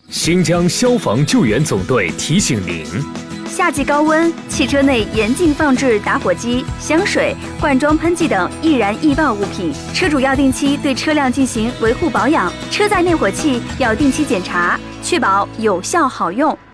新疆消防救援总队提醒您： 夏季高温，汽车内严禁放置打火机、香水、罐装喷剂等易燃易爆物品。车主要定期对车辆进行维护保养，车载灭火器要定期检查，确保有效好用。